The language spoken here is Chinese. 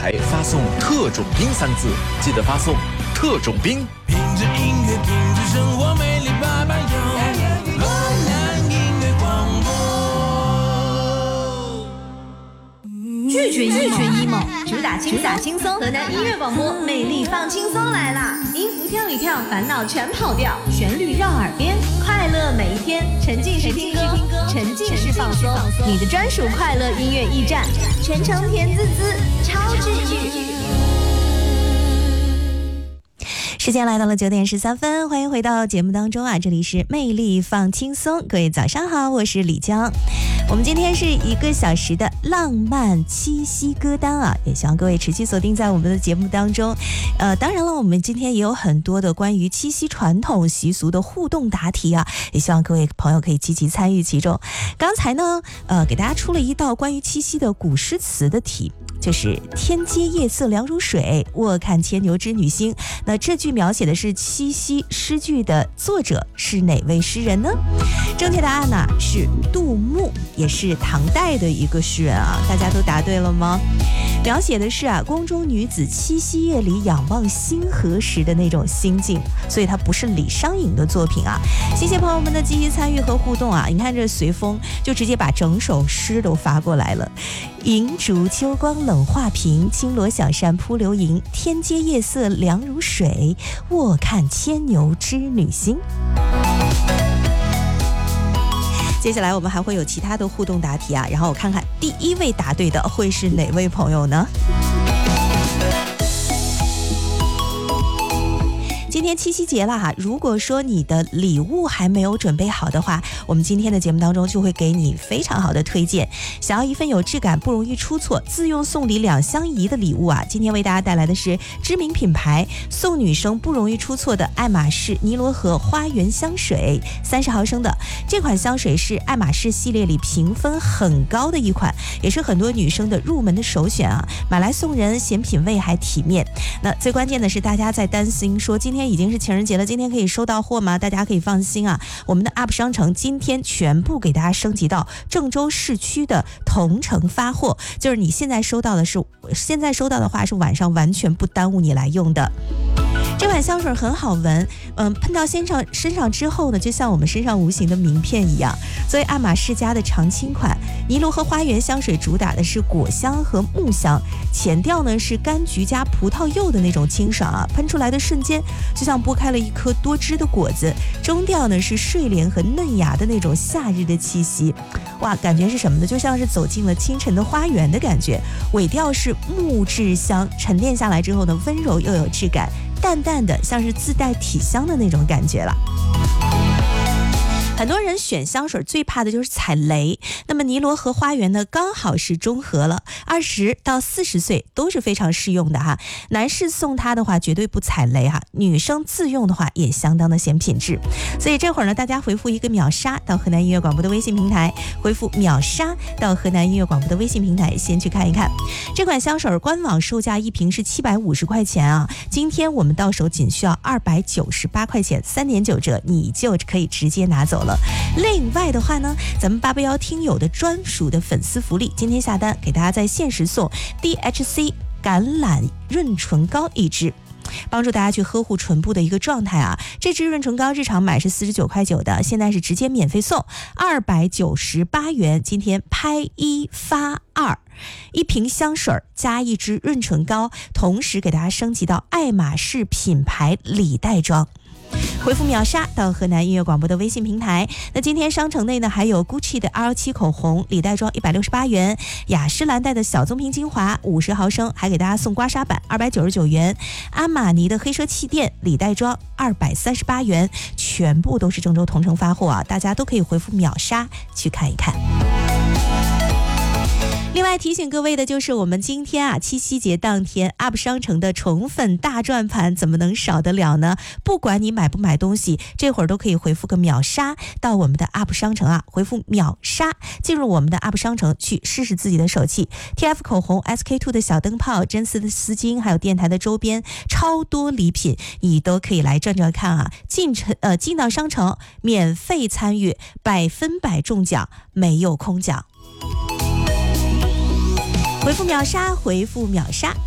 台发送特种兵3字，记得发送特种兵。 品质音乐，品质生活，魅力880，河南音乐广播。 拒绝 emo， 主打轻松，河南音乐广播，魅力放轻松来啦！音符跳一跳，烦恼全跑掉，旋律绕耳边，快乐每一天，沉浸式听歌，沉浸式放松，你的专属快乐音乐驿站，全程甜滋滋，超治愈。 时间来到了9点13分，欢迎回到节目当中啊！这里是魅力放轻松，各位早上好，我是李江。我们今天是1个小时的浪漫七夕歌单啊，也希望各位持续锁定在我们的节目当中。当然了，我们今天也有很多的关于七夕传统习俗的互动答题啊，也希望各位朋友可以积极参与其中。刚才呢，给大家出了一道关于七夕的古诗词的题。就是天阶夜色凉如水，卧看牵牛织女星。那这句描写的是七夕诗句的作者是哪位诗人呢？正确答案呢是杜牧，也是唐代的一个诗人啊。大家都答对了吗？描写的是宫中女子七夕夜里仰望星河时的那种心境，所以它不是李商隐的作品啊。谢谢朋友们的积极参与和互动啊！你看这随风就直接把整首诗都发过来了。银烛秋光冷画屏，轻罗小扇扑流萤。天阶夜色凉如水，卧看牵牛织女星。接下来我们还会有其他的互动答题啊，然后我看看第1位答对的会是哪位朋友呢？今天七夕节了哈，如果说你的礼物还没有准备好的话，我们今天的节目当中就会给你非常好的推荐。想要一份有质感、不容易出错、自用送礼2相宜的礼物啊，今天为大家带来的是知名品牌送女生不容易出错的爱马仕尼罗河花园香水，30毫升的这款香水是爱马仕系列里评分很高的一款，也是很多女生的入门的首选啊，买来送人显品味还体面。那最关键的是大家在担心说今天已经是情人节了，今天可以收到货吗？大家可以放心啊，我们的 UP 商城今天全部给大家升级到郑州市区的同城发货，就是你现在收到的话是晚上完全不耽误你来用的。这款香水很好闻，喷到身上之后呢，就像我们身上无形的名片一样。作为爱马仕家的常青款，尼罗河花园香水主打的是果香和木香，前调呢是柑橘加葡萄柚的那种清爽啊，喷出来的瞬间就像剥开了一颗多汁的果子，中调呢是睡莲和嫩芽的那种夏日的气息。哇，感觉是什么呢？就像是走进了清晨的花园的感觉。尾调是木质香，沉淀下来之后呢，温柔又有质感，淡淡的像是自带体香的那种感觉了。很多人选香水最怕的就是踩雷，那么尼罗河花园呢刚好是中和了，20到40岁都是非常适用的哈。男士送它的话绝对不踩雷哈，女生自用的话也相当的显品质。所以这会儿呢，大家回复一个秒杀到河南音乐广播的微信平台，回复秒杀到河南音乐广播的微信平台，先去看一看这款香水。官网售价一瓶是750块钱啊，今天我们到手仅需要298块钱，3.9折你就可以直接拿走了。另外的话呢，咱们881听友的专属的粉丝福利，今天下单给大家在限时送 DHC 橄榄润唇膏1支，帮助大家去呵护唇部的一个状态啊。这支润唇膏日常买是49.9块的，现在是直接免费送298元，今天拍1发2，一瓶香水加1支润唇膏，同时给大家升级到爱马仕品牌礼袋装。回复秒杀到河南音乐广播的微信平台。那今天商城内呢还有 Gucci 的 R7 口红礼袋装168元，雅诗兰黛的小棕瓶精华50毫升还给大家送刮痧板299元，阿玛尼的黑奢气垫礼袋装238元，全部都是郑州同城发货啊，大家都可以回复秒杀去看一看。另外提醒各位的就是我们今天啊七夕节当天 UP 商城的宠粉大转盘怎么能少得了呢？不管你买不买东西，这会儿都可以回复个秒杀到我们的 UP 商城啊，回复秒杀进入我们的 UP 商城去试试自己的手气。 TF 口红 SK2 的小灯泡，真丝的丝巾，还有电台的周边，超多礼品你都可以来转转看啊。进到商城免费参与100%中奖，没有空奖。回复秒杀，回复秒杀。